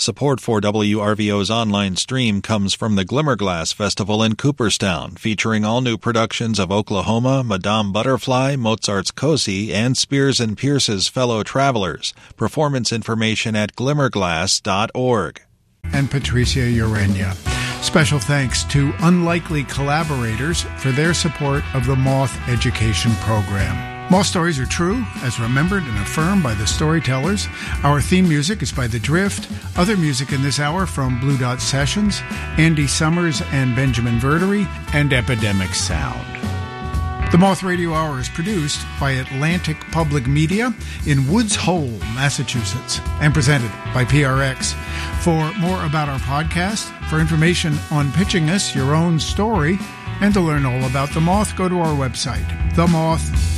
Support for WRVO's online stream comes from the Glimmerglass Festival in Cooperstown, featuring all new productions of Oklahoma, Madame Butterfly, Mozart's Cosi, and Spears and Pierce's Fellow Travelers. Performance information at glimmerglass.org. And Patricia Urania. Special thanks to Unlikely Collaborators for their support of the Moth Education Program. Moth stories are true, as remembered and affirmed by the storytellers. Our theme music is by The Drift. Other music in this hour from Blue Dot Sessions, Andy Summers and Benjamin Verdery, and Epidemic Sound. The Moth Radio Hour is produced by Atlantic Public Media in Woods Hole, Massachusetts, and presented by PRX. For more about our podcast, for information on pitching us your own story, and to learn all about The Moth, go to our website,